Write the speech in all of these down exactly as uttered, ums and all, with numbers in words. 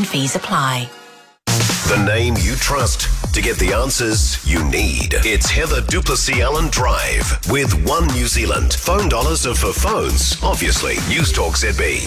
Application fees apply. The name you trust to get the answers you need. It's Heather du Plessis-Allen Drive with One New Zealand. Phone dollars are for phones, obviously. News Talk Z B.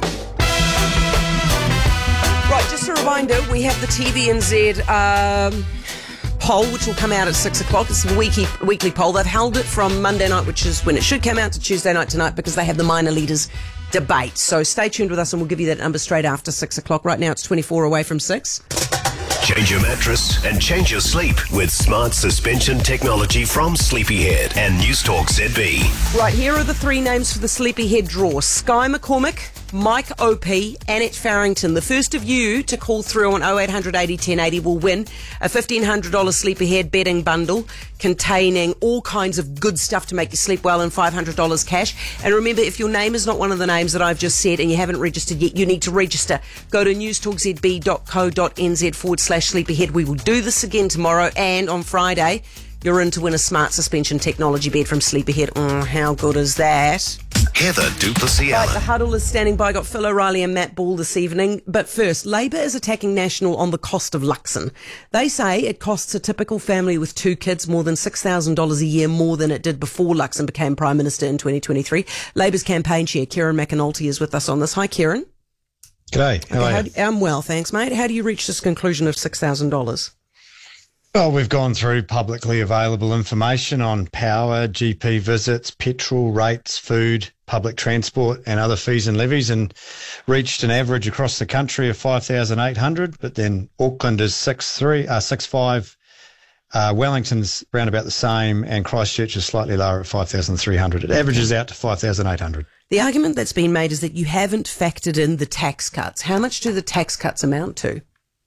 Right, just a reminder, we have the T V N Z um, poll, which will come out at six o'clock. It's a weekly, weekly poll. They've held it from Monday night, which is when it should come out, to Tuesday night tonight, because they have the minor leaders debate. So stay tuned with us and we'll give you that number straight after six o'clock. Right now it's twenty-four away from six. Change your mattress and change your sleep with smart suspension technology from Sleepyhead and News Talk Z B. Right, here are the three names for the Sleepyhead draw. Sky McCormick, Mike O P, Annette Farrington. The first of you to call through on oh eight hundred eighty ten eighty will win a fifteen hundred dollars Sleepyhead bedding bundle containing all kinds of good stuff to make you sleep well and five hundred dollars cash. And remember, if your name is not one of the names that I've just said and you haven't registered yet, you need to register. Go to newstalkzb.co.nz forward slash Sleepyhead. We will do this again tomorrow, and on Friday you're in to win a smart suspension technology bed from Sleepyhead. Oh, how good is that? Heather du Plessis-Allen. Right, the huddle is standing by. Got Phil O'Reilly and Matt Ball this evening. But first, Labour is attacking National on the cost of Luxon. They say it costs a typical family with two kids more than six thousand dollars a year more than it did before Luxon became Prime Minister in twenty twenty-three. Labour's campaign chair, Kieran McAnulty, is with us on this. Hi, Kieran. G'day. How okay, are how you? Do, I'm well, thanks, mate. How do you reach this conclusion of six thousand dollars? Well, we've gone through publicly available information on power, G P visits, petrol rates, food, public transport and other fees and levies, and reached an average across the country of five thousand eight hundred, but then Auckland is six three, uh, six five, uh, Wellington's round about the same, and Christchurch is slightly lower at five thousand three hundred. It averages out to five thousand eight hundred. The argument that's been made is that you haven't factored in the tax cuts. How much do the tax cuts amount to?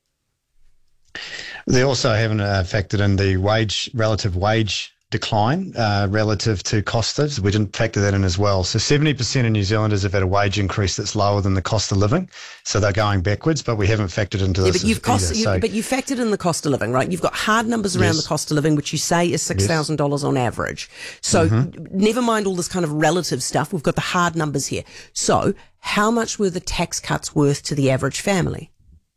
They also haven't uh, factored in the wage, relative wage decline uh, relative to costers. We didn't factor that in as well. So seventy percent of New Zealanders have had a wage increase that's lower than the cost of living. So they're going backwards, but we haven't factored into yeah, this but you've cost, either, you, so. But you factored in the cost of living, right? You've got hard numbers around Yes. the cost of living, which you say is six thousand dollars yes. on average. So mm-hmm. never mind all this kind of relative stuff. We've got the hard numbers here. So how much were the tax cuts worth to the average family?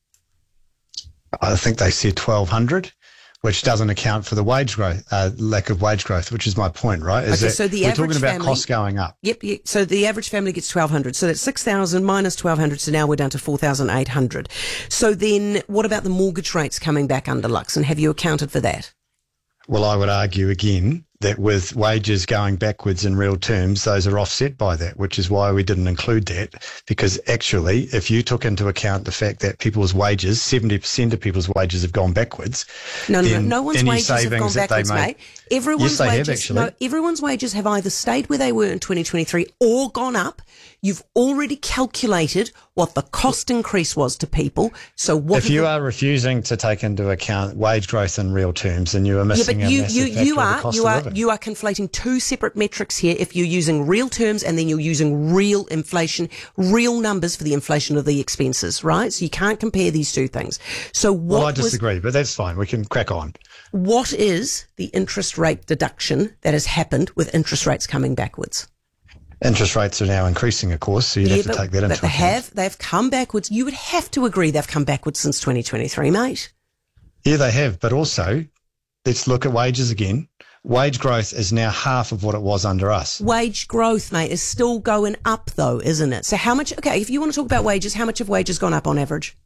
I think they said twelve hundred, which doesn't account for the wage growth, uh, lack of wage growth, which is my point, right? Is Okay, that so the we're average talking about family- costs going up. Yep, yep. So the average family gets twelve hundred. So that's six thousand minus twelve hundred. So now we're down to four thousand eight hundred. So then what about the mortgage rates coming back under Luxon? Have you accounted for that? Well, I would argue again that with wages going backwards in real terms, those are offset by that, which is why we didn't include that. Because actually, if you took into account the fact that people's wages, seventy percent of people's wages have gone backwards. No, no, no. then No one's any wages have gone savings that they backwards, make- mate. Everyone's Yes, they have, wages, actually. no, everyone's wages have either stayed where they were in twenty twenty-three or gone up. You've already calculated what the cost increase was to people. So what? If you are refusing to take into account wage growth in real terms, then you are yeah, missing but a you massive you factor you of the are cost you of are living. you are conflating two separate metrics here. If you're using real terms and then you're using real inflation, real numbers for the inflation of the expenses, right? So you can't compare these two things. So what? Well, I was, disagree, but that's fine. We can crack on. what is the interest rate deduction that has happened with interest rates coming backwards? Interest rates are now increasing, of course, so you'd Yeah, have to but, take that into but they account. have they've come backwards. You would have to agree they've come backwards since twenty twenty-three, mate. Yeah, they have, but also, let's look at wages again. Wage growth is now half of what it was under us. Wage growth, mate, is still going up, though, isn't it? So how much? Okay, if you want to talk about wages, how much have wages gone up on average?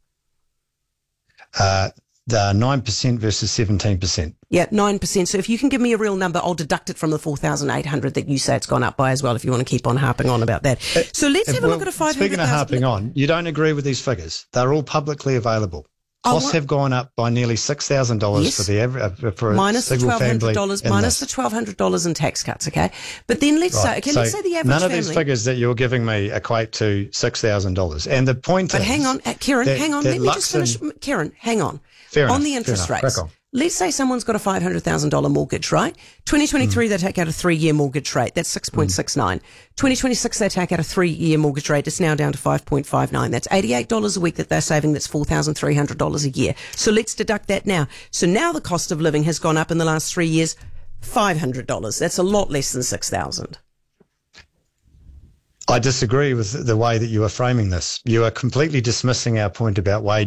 Uh, the nine percent versus seventeen percent. Yeah, nine percent. So if you can give me a real number, I'll deduct it from the four thousand eight hundred that you say it's gone up by as well, if you want to keep on harping on about that. So let's have a Well, look at a five hundred Speaking of thousand. harping on, you don't agree with these figures. They're all publicly available. Oh, Costs what? have gone up by nearly six thousand dollars Yes. for the average, uh, for a Minus the single twelve hundred family. dollars, in minus the this. twelve hundred dollars in tax cuts, okay? But then let's say, Right. okay, So let's say the average none of family. these figures that you're giving me equate to six thousand dollars. And the point But is... hang on, uh, Kieran, that- hang on. that Let me just Luxon- finish. Kieran, hang on. Fair on enough, the fair interest enough. rates. Crack on. Let's say someone's got a five hundred thousand dollars mortgage, right? twenty twenty-three, Mm. they take out a three-year mortgage rate. That's six point six nine. twenty twenty-six, they take out a three-year mortgage rate. It's now down to five point five nine. That's eighty-eight dollars a week that they're saving. That's four thousand three hundred dollars a year. So let's deduct that now. So now the cost of living has gone up in the last three years, five hundred dollars. That's a lot less than six thousand dollars. I disagree with the way that you are framing this. You are completely dismissing our point about wage